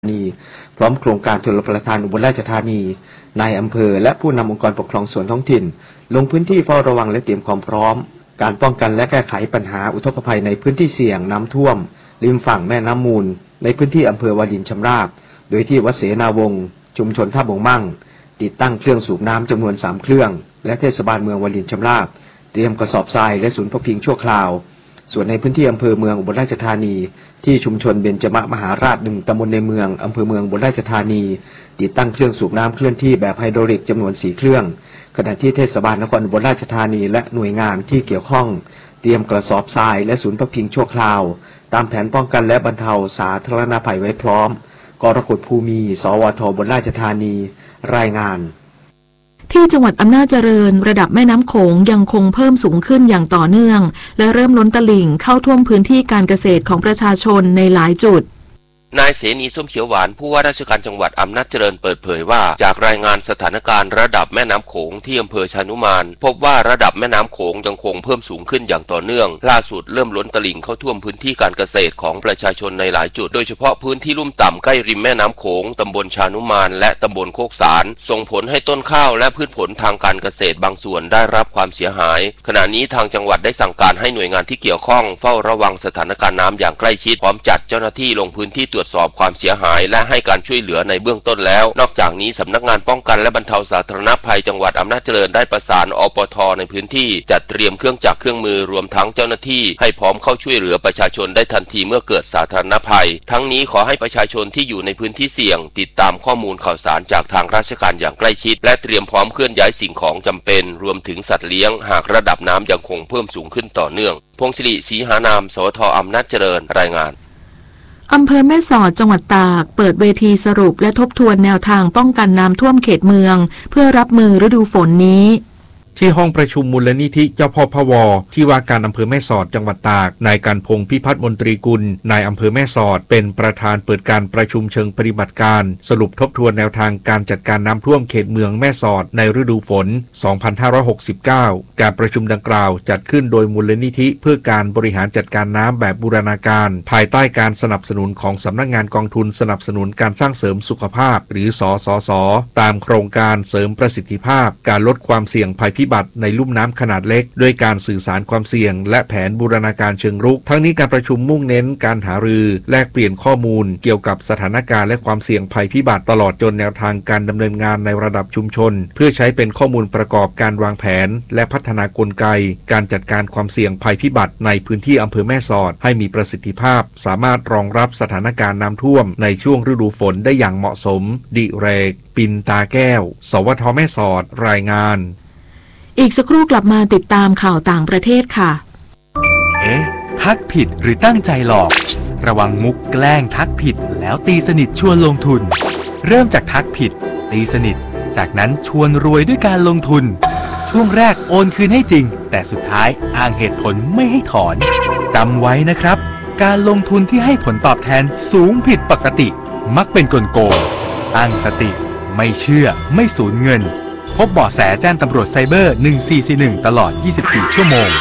นีพร้อมโครงการชลประทานอุบลราชธานีนายอำเภอและผู้นำองค์กรปกครองส่วนท้องถิ่นลงพื้นที่เฝ้าระวังและเตรียมความพร้อมการป้องกันและแก้ไขปัญหาอุทกภัยในพื้นที่เสี่ยงน้ำท่วมริมฝั่งแม่น้ำมูลในพื้นที่อำเภอวารินชำราบโดยที่วัดเสนาวงศ์ชุมชนท่าบงมั่งติดตั้งเครื่องสูบน้ำจำนวน3เครื่องและเทศบาลเมืองวารินชำราบเตรียมกระสอบทรายและศูนย์พักพิงชั่วคราวส่วนในพื้นที่อำเภอเมืองอุบลราชธานีที่ชุมชนเบญจมหาราช1ตำบลในเมืองอำเภอเมืองอุบลราชธานีติดตั้งเครื่องสูบน้ำเคลื่อนที่แบบไฮดรอลิกจำนวน4เครื่องขณะที่เทศบาลนครอุบลราชธานีและหน่วยงานที่เกี่ยวข้องเตรียมกระสอบทรายและศูนย์พักพิงชั่วคราวตามแผนป้องกันและบรรเทาสาธารณภัยไว้พร้อมกรกฎภูมิสวทอุบลราชธานีรายงานที่จังหวัดอำนาจเจริญระดับแม่น้ำโขงยังคงเพิ่มสูงขึ้นอย่างต่อเนื่องและเริ่มล้นตลิ่งเข้าท่วมพื้นที่การเกษตรของประชาชนในหลายจุดนายเสนีส้มเขียวหวานผู้ว่าราชการจังหวัดอำนาจเจริญเปิดเผยว่าจากรายงานสถานการณ์ระดับแม่น้ำโขงที่อำเภอชานุมานพบว่าระดับแม่น้ำโขงยังคงเพิ่มสูงขึ้นอย่างต่อเนื่องล่าสุดเริ่มล้นตลิ่งเข้าท่วมพื้นที่การเกษตรของประชาชนในหลายจุดโดยเฉพาะพื้นที่ลุ่มต่ำใกล้ริมแม่น้ำโขงตำบลชานุมานและตำบลโคกสารส่งผลให้ต้นข้าวและพืชผลทางการเกษตรบางส่วนได้รับความเสียหายขณะนี้ทางจังหวัดได้สั่งการให้หน่วยงานที่เกี่ยวข้องเฝ้าระวังสถานการณ์น้ำอย่างใกล้ชิดพร้อมจัดเจ้าหน้าที่ลงพื้นที่ตรวจสอบความเสียหายและให้การช่วยเหลือในเบื้องต้นแล้วนอกจากนี้สำนักงานป้องกันและบรรเทาสาธารณภัยจังหวัดอำนาจเจริญได้ประสานอปท.ในพื้นที่จัดเตรียมเครื่องจักรเครื่องมือรวมทั้งเจ้าหน้าที่ให้พร้อมเข้าช่วยเหลือประชาชนได้ทันทีเมื่อเกิดสาธารณภัยทั้งนี้ขอให้ประชาชนที่อยู่ในพื้นที่เสี่ยงติดตามข้อมูลข่าวสารจากทางราชการอย่างใกล้ชิดและเตรียมพร้อมเคลื่อนย้ายสิ่งของจำเป็นรวมถึงสัตว์เลี้ยงหากระดับน้ำยังคงเพิ่มสูงขึ้นต่อเนื่องพงศิริศรีหานามสวท.อำนาจเจริญรายงานอำเภอแม่สอดจังหวัดตากเปิดเวทีสรุปและทบทวนแนวทางป้องกันน้ำท่วมเขตเมืองเพื่อรับมือฤดูฝนนี้ที่ห้องประชุมมูลนิธิเจ้าพ่อพวที่ว่าการอำเภอแม่สอดจังหวัดตากนายการพงษ์พิพัฒน์มนตรีกุลนายอำเภอแม่สอดเป็นประธานเปิดการประชุมเชิงปฏิบัติการสรุปทบทวนแนวทางการจัดการน้ำท่วมเขตเมืองแม่สอดในฤดูฝน 2569 การประชุมดังกล่าวจัดขึ้นโดยมูลนิธิเพื่อการบริหารจัดการน้ำแบบบูรณาการภายใต้การสนับสนุนของสำนักงานกองทุนสนับสนุนการสร้างเสริมสุขภาพหรือสสส.ตามโครงการเสริมประสิทธิภาพการลดความเสี่ยงภัยพิบัติในลุ่มน้ำขนาดเล็กด้วยการสื่อสารความเสี่ยงและแผนบูรณาการเชิงรุกทั้งนี้การประชุมมุ่งเน้นการหารือแลกเปลี่ยนข้อมูลเกี่ยวกับสถานการณ์และความเสี่ยงภัยพิบัติตลอดจนแนวทางการดำเนินงานในระดับชุมชนเพื่อใช้เป็นข้อมูลประกอบการวางแผนและพัฒนากลไกการจัดการความเสี่ยงภัยพิบัติในพื้นที่อำเภอแม่สอดให้มีประสิทธิภาพสามารถรองรับสถานการณ์น้ำท่วมในช่วงฤดูฝนได้อย่างเหมาะสมดิเรกปินตาแก้วสวท.แม่สอดรายงานอีกสักครู่กลับมาติดตามข่าวต่างประเทศค่ะทักผิดหรือตั้งใจหลอกระวังมุกแกล้งทักผิดแล้วตีสนิทชวนลงทุนเริ่มจากทักผิดตีสนิทจากนั้นชวนรวยด้วยการลงทุนช่วงแรกโอนคืนให้จริงแต่สุดท้ายอ้างเหตุผลไม่ให้ถอนจำไว้นะครับการลงทุนที่ให้ผลตอบแทนสูงผิดปกติมักเป็นกลโกงตั้งสติไม่เชื่อไม่สูญเงินพบเบาะแสแจ้งตำรวจไซเบอร์1441ตลอด24ชั่วโมง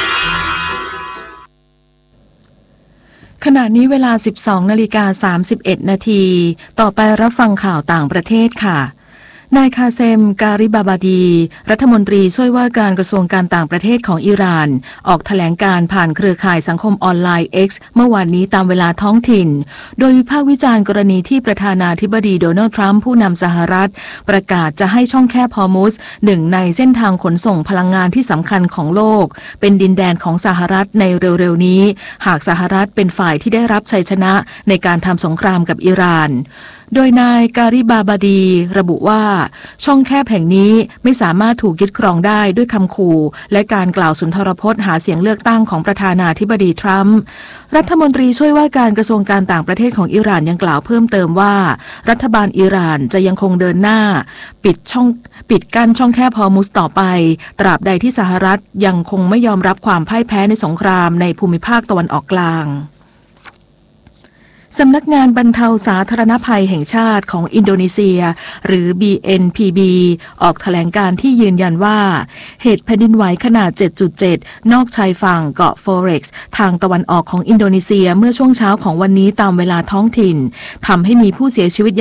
ขณะนี้เวลา 12:31 นาทีต่อไปรับฟังข่าวต่างประเทศค่ะนายคาเซมการิบาบาดีรัฐมนตรีช่วยว่าการกระทรวงการต่างประเทศของอิหร่านออกแถลงการผ่านเครือข่ายสังคมออนไลน์ X เมื่อวานนี้ตามเวลาท้องถิ่นโดยวิพากษ์วิจารณ์กรณีที่ประธานาธิบดีโดนัลด์ทรัมป์ผู้นำสหรัฐประกาศจะให้ช่องแคบฮอร์มุซหนึ่งในเส้นทางขนส่งพลังงานที่สำคัญของโลกเป็นดินแดนของสหรัฐในเร็วๆนี้หากสหรัฐเป็นฝ่ายที่ได้รับชัยชนะในการทำสงครามกับอิหร่านโดยนายการิบาบาดีระบุว่าช่องแคบแห่งนี้ไม่สามารถถูกยึดครองได้ด้วยคำขู่และการกล่าวสุนทรพจน์หาเสียงเลือกตั้งของประธานาธิบดีทรัมป์รัฐมนตรีช่วยว่าการกระทรวงการต่างประเทศของอิหร่านยังกล่าวเพิ่มเติมว่ารัฐบาลอิหร่านจะยังคงเดินหน้าปิดกั้นช่องแคบฮอร์มุซต่อไปตราบใดที่สหรัฐยังคงไม่ยอมรับความพ่ายแพ้ในสงครามในภูมิภาคตะวันออกกลางสำนักงานบรรเทาสาธารณภัยแห่งชาติของอินโดนีเซียหรือ BNPB ออกแถลงการที่ยืนยันว่าเหตุแผ่นดินไหวขนาด 7.7 นอกชายฝั่งเกาะโฟเร็กซ์ทางตะวันออกของอินโดนีเซียเมื่อช่วงเช้าของวันนี้ตามเวลาท้องถิ่นทำให้มีผู้เสียชีวิต